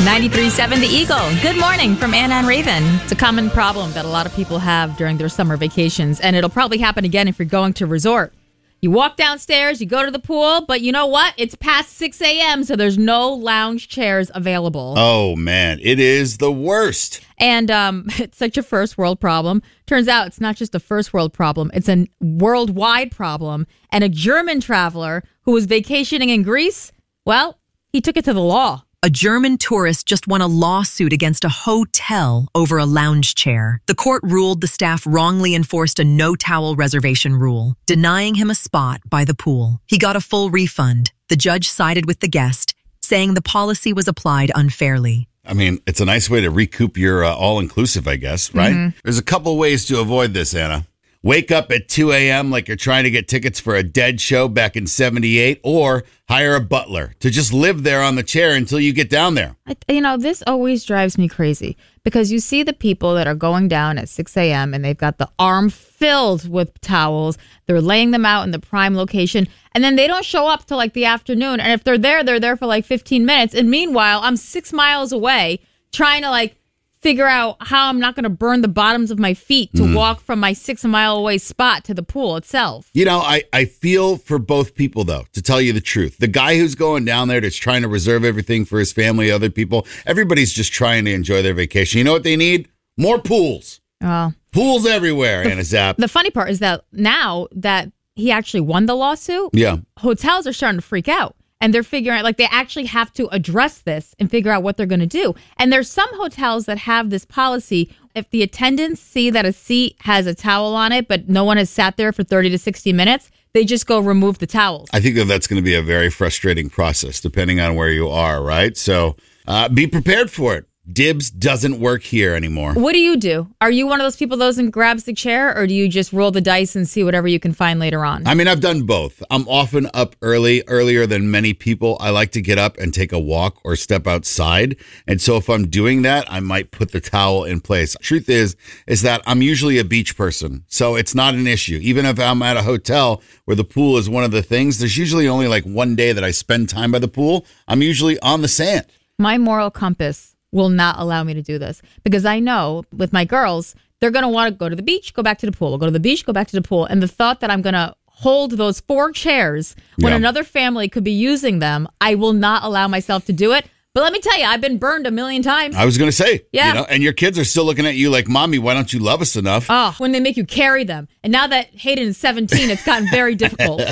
93.7 The Eagle. Good morning from Anna and Raven. It's a common problem that a lot of people have during their summer vacations, and it'll probably happen again if you're going to a resort. You walk downstairs, you go to the pool, but you know what? It's past 6 a.m., so there's no lounge chairs available. Oh, man. It is the worst. And it's such a first world problem. Turns out it's not just a first world problem. It's a worldwide problem. And a German traveler who was vacationing in Greece, well, he took it to the law. A German tourist just won a lawsuit against a hotel over a lounge chair. The court ruled the staff wrongly enforced a no-towel reservation rule, denying him a spot by the pool. He got a full refund. The judge sided with the guest, saying the policy was applied unfairly. I mean, it's a nice way to recoup your all-inclusive, I guess, right? Mm-hmm. There's a couple ways to avoid this, Anna. Wake up at 2 a.m. like you're trying to get tickets for a Dead show back in 78, or hire a butler to just live there on the chair until you get down there. This always drives me crazy because you see the people that are going down at 6 a.m. and they've got the arm filled with towels. They're laying them out in the prime location, and then they don't show up till like the afternoon. And if they're there for like 15 minutes. And meanwhile, I'm 6 miles away trying to figure out how I'm not going to burn the bottoms of my feet to walk from my 6 mile away spot to the pool itself. I feel for both people, though, to tell you the truth. The guy who's going down there that's trying to reserve everything for his family, other people, everybody's just trying to enjoy their vacation. You know what they need? More pools. Pools everywhere, Anna Zapp. The funny part is that now that he actually won the lawsuit, hotels are starting to freak out. And they're figuring out, they actually have to address this and figure out what they're going to do. And there's some hotels that have this policy. If the attendants see that a seat has a towel on it, but no one has sat there for 30 to 60 minutes, they just go remove the towels. I think that's going to be a very frustrating process, depending on where you are, right? So be prepared for it. Dibs doesn't work here anymore. What do you do? Are you one of those people that grabs the chair, or do you just roll the dice and see whatever you can find later on? I mean, I've done both. I'm often up earlier than many people. I like to get up and take a walk or step outside. And so if I'm doing that, I might put the towel in place. Truth is that I'm usually a beach person, so it's not an issue. Even if I'm at a hotel where the pool is one of the things, there's usually only one day that I spend time by the pool. I'm usually on the sand. My moral compass will not allow me to do this because I know with my girls, they're going to want to go to the beach, go back to the pool, go to the beach, go back to the pool. And the thought that I'm going to hold those 4 chairs when another family could be using them, I will not allow myself to do it. But let me tell you, I've been burned a million times. I was going to say, and your kids are still looking at you like, Mommy, why don't you love us enough? Oh, when they make you carry them. And now that Hayden is 17, it's gotten very difficult.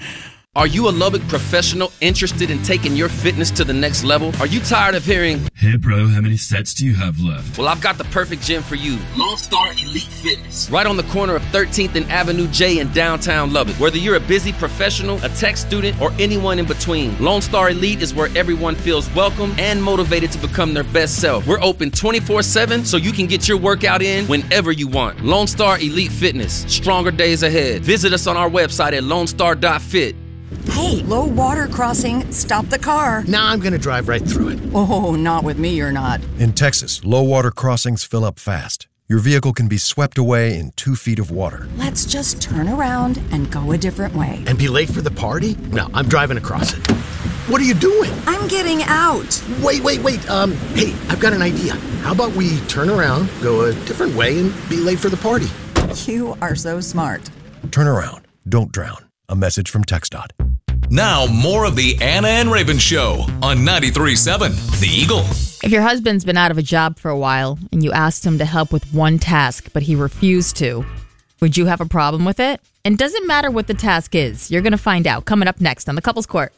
Are you a Lubbock professional interested in taking your fitness to the next level? Are you tired of hearing, "Hey bro, how many sets do you have left?" Well, I've got the perfect gym for you. Lone Star Elite Fitness. Right on the corner of 13th and Avenue J in downtown Lubbock. Whether you're a busy professional, a tech student, or anyone in between, Lone Star Elite is where everyone feels welcome and motivated to become their best self. We're open 24/7 so you can get your workout in whenever you want. Lone Star Elite Fitness. Stronger days ahead. Visit us on our website at lonestar.fit. Hey, low water crossing. Stop the car. Nah, I'm going to drive right through it. Oh, not with me, you're not. In Texas, low water crossings fill up fast. Your vehicle can be swept away in 2 feet of water. Let's just turn around and go a different way. And be late for the party? No, I'm driving across it. What are you doing? I'm getting out. Wait. Hey, I've got an idea. How about we turn around, go a different way, and be late for the party? You are so smart. Turn around. Don't drown. A message from TxDOT. Now, more of the Anna and Raven Show on 93.7 The Eagle. If your husband's been out of a job for a while and you asked him to help with one task, but he refused to, would you have a problem with it? And doesn't matter what the task is. You're going to find out coming up next on the Couples Court.